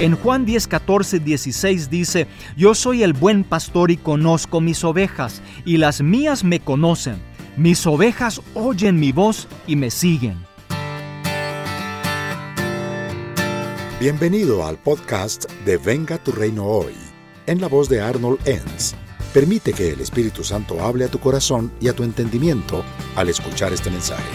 En Juan 10, 14, 16 dice: Yo soy el buen pastor y conozco mis ovejas, y las mías me conocen. Mis ovejas oyen mi voz y me siguen. Bienvenido al podcast de Venga tu Reino Hoy, en la voz de Arnold Enns. Permite que el Espíritu Santo hable a tu corazón y a tu entendimiento al escuchar este mensaje.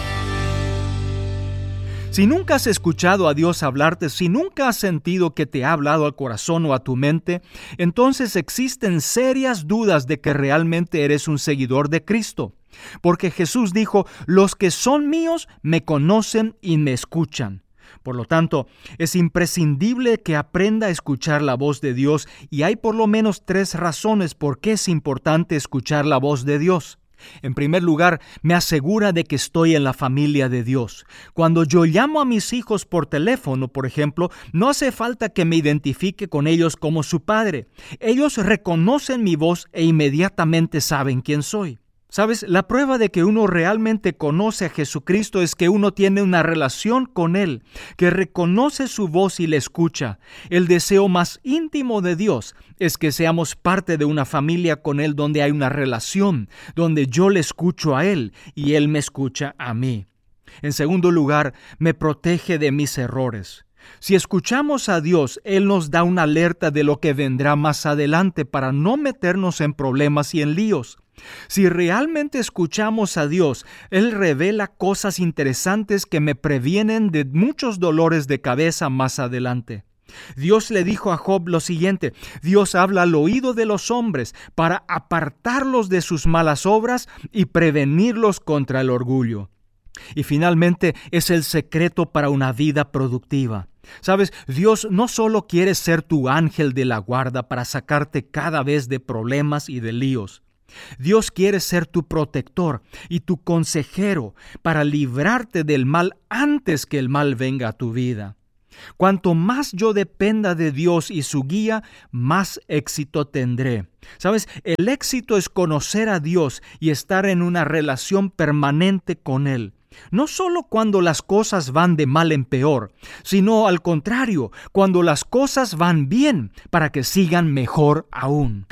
Si nunca has escuchado a Dios hablarte, si nunca has sentido que te ha hablado al corazón o a tu mente, entonces existen serias dudas de que realmente eres un seguidor de Cristo. Porque Jesús dijo: los que son míos me conocen y me escuchan. Por lo tanto, es imprescindible que aprenda a escuchar la voz de Dios, y hay por lo menos 3 razones por qué es importante escuchar la voz de Dios. En primer lugar, me asegura de que estoy en la familia de Dios. Cuando yo llamo a mis hijos por teléfono, por ejemplo, no hace falta que me identifique con ellos como su padre. Ellos reconocen mi voz e inmediatamente saben quién soy. ¿Sabes? La prueba de que uno realmente conoce a Jesucristo es que uno tiene una relación con Él, que reconoce su voz y le escucha. El deseo más íntimo de Dios es que seamos parte de una familia con Él donde hay una relación, donde yo le escucho a Él y Él me escucha a mí. En segundo lugar, me protege de mis errores. Si escuchamos a Dios, Él nos da una alerta de lo que vendrá más adelante para no meternos en problemas y en líos. Si realmente escuchamos a Dios, Él revela cosas interesantes que me previenen de muchos dolores de cabeza más adelante. Dios le dijo a Job lo siguiente: Dios habla al oído de los hombres para apartarlos de sus malas obras y prevenirlos contra el orgullo. Y finalmente es el secreto para una vida productiva. ¿Sabes? Dios no solo quiere ser tu ángel de la guarda para sacarte cada vez de problemas y de líos. Dios quiere ser tu protector y tu consejero para librarte del mal antes que el mal venga a tu vida. Cuanto más yo dependa de Dios y su guía, más éxito tendré. ¿Sabes? El éxito es conocer a Dios y estar en una relación permanente con Él. No solo cuando las cosas van de mal en peor, sino al contrario, cuando las cosas van bien, para que sigan mejor aún.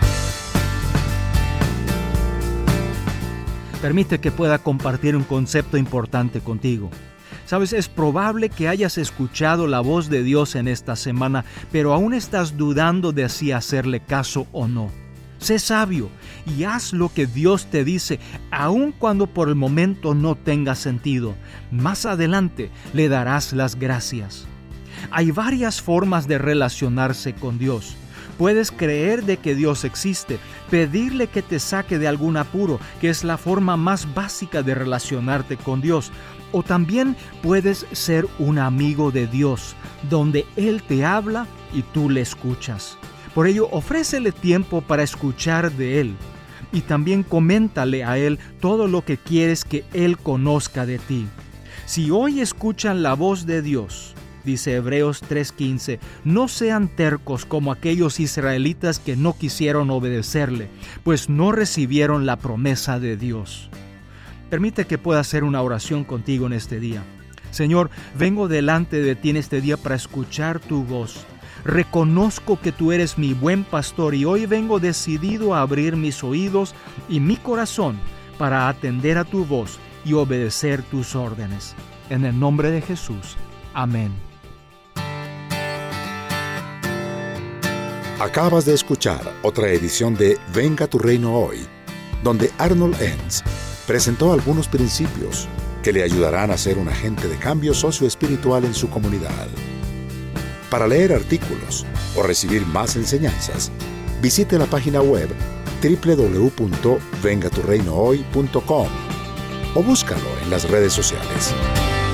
Permite que pueda compartir un concepto importante contigo. Sabes, es probable que hayas escuchado la voz de Dios en esta semana, pero aún estás dudando de si hacerle caso o no. Sé sabio y haz lo que Dios te dice, aun cuando por el momento no tenga sentido. Más adelante le darás las gracias. Hay varias formas de relacionarse con Dios. Puedes creer de que Dios existe, pedirle que te saque de algún apuro, que es la forma más básica de relacionarte con Dios. O también puedes ser un amigo de Dios, donde Él te habla y tú le escuchas. Por ello, ofrécele tiempo para escuchar de Él. Y también coméntale a Él todo lo que quieres que Él conozca de ti. Si hoy escuchan la voz de Dios, dice Hebreos 3:15, no sean tercos como aquellos israelitas que no quisieron obedecerle, pues no recibieron la promesa de Dios. Permite que pueda hacer una oración contigo en este día. Señor, vengo delante de ti en este día para escuchar tu voz. Reconozco que tú eres mi buen pastor y hoy vengo decidido a abrir mis oídos y mi corazón para atender a tu voz y obedecer tus órdenes. En el nombre de Jesús. Amén. Acabas de escuchar otra edición de Venga tu Reino Hoy, donde Arnold Enns presentó algunos principios que le ayudarán a ser un agente de cambio socioespiritual en su comunidad. Para leer artículos o recibir más enseñanzas, visite la página web www.vengaturreinohoy.com o búscalo en las redes sociales.